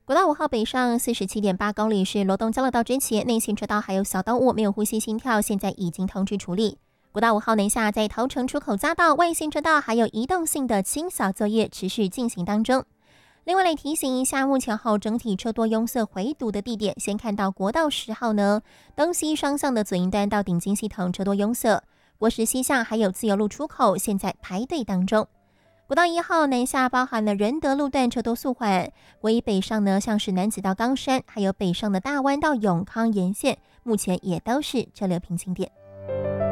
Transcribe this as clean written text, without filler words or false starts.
国道5号北上47.8公里是罗东交流道之前内线车道还有小动物没有呼吸心跳，现在已经通知处理。国道5号南下在桃城出口匝道外线车道还有移动性的清扫作业持续进行当中。另外来提醒一下，目前后整体车多拥塞回堵的地点，先看到国道10号呢，东西双向的左营端到顶金系统车多拥塞，国十西向还有自由路出口现在排队当中。国道1号南下包含了仁德路段车多速缓，国一北上呢，像是楠梓到冈山，还有北上的大湾到永康沿线，目前也都是车流平行点。